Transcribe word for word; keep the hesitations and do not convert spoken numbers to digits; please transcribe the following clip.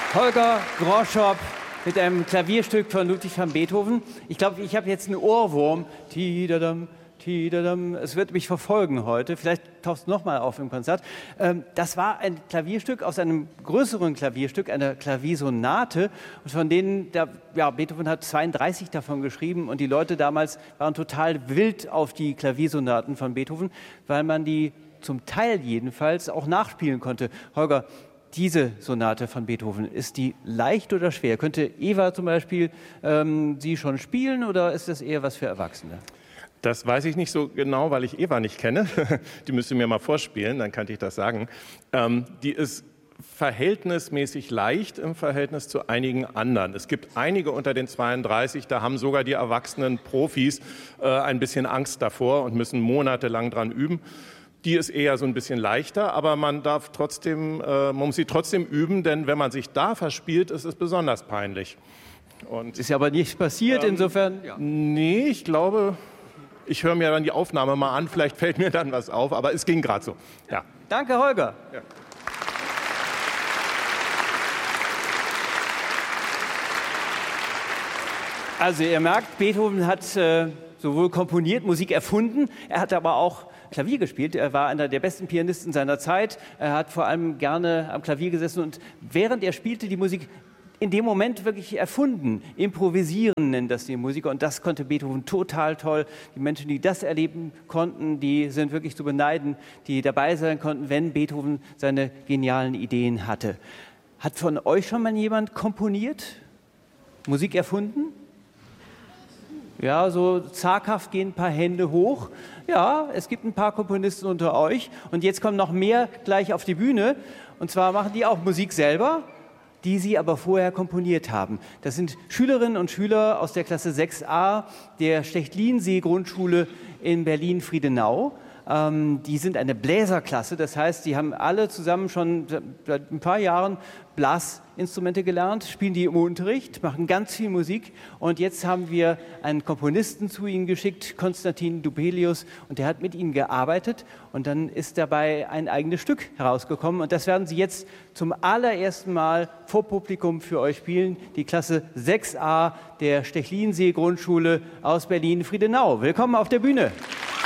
Holger Groschop mit einem Klavierstück von Ludwig van Beethoven. Ich glaube, ich habe jetzt einen Ohrwurm. Tidadam, tidadam. Es wird mich verfolgen heute. Vielleicht tauchst du noch mal auf im Konzert. Das war ein Klavierstück aus einem größeren Klavierstück, einer Klaviersonate. Und von denen, der, ja, Beethoven hat zweiunddreißig davon geschrieben. Und die Leute damals waren total wild auf die Klaviersonaten von Beethoven, weil man die zum Teil jedenfalls auch nachspielen konnte. Holger, diese Sonate von Beethoven, ist die leicht oder schwer? Könnte Eva zum Beispiel ähm, sie schon spielen oder ist das eher was für Erwachsene? Das weiß ich nicht so genau, weil ich Eva nicht kenne. Die müsste mir mal vorspielen, dann könnte ich das sagen. Ähm, die ist verhältnismäßig leicht im Verhältnis zu einigen anderen. Es gibt einige unter den zweiunddreißig, da haben sogar die erwachsenen Profis äh, ein bisschen Angst davor und müssen monatelang dran üben. Die ist eher so ein bisschen leichter, aber man darf trotzdem, äh, man muss sie trotzdem üben, denn wenn man sich da verspielt, ist es besonders peinlich. Und ist ja aber nichts passiert, ähm, insofern. Ja. Nee, ich glaube, ich höre mir dann die Aufnahme mal an, vielleicht fällt mir dann was auf, aber es ging gerade so. Ja. Danke, Holger. Ja. Also ihr merkt, Beethoven hat äh, sowohl komponiert, Musik erfunden, er hat aber auch Klavier gespielt. Er war einer der besten Pianisten seiner Zeit. Er hat vor allem gerne am Klavier gesessen und während er spielte, die Musik in dem Moment wirklich erfunden. Improvisieren nennt das die Musiker und das konnte Beethoven total toll. Die Menschen, die das erleben konnten, die sind wirklich zu beneiden, die dabei sein konnten, wenn Beethoven seine genialen Ideen hatte. Hat von euch schon mal jemand komponiert? Musik erfunden? Ja, so zaghaft gehen ein paar Hände hoch. Ja, es gibt ein paar Komponisten unter euch. Und jetzt kommen noch mehr gleich auf die Bühne. Und zwar machen die auch Musik selber, die sie aber vorher komponiert haben. Das sind Schülerinnen und Schüler aus der Klasse sechs a der Stechlinsee-Grundschule in Berlin-Friedenau. Ähm, die sind eine Bläserklasse, das heißt, die haben alle zusammen schon seit ein paar Jahren Blasinstrumente gelernt, spielen die im Unterricht, machen ganz viel Musik. Und jetzt haben wir einen Komponisten zu ihnen geschickt, Konstantin Dubelius, und der hat mit ihnen gearbeitet. Und dann ist dabei ein eigenes Stück herausgekommen. Und das werden sie jetzt zum allerersten Mal vor Publikum für euch spielen. Die Klasse sechs a der Stechlinsee-Grundschule aus Berlin-Friedenau. Willkommen auf der Bühne.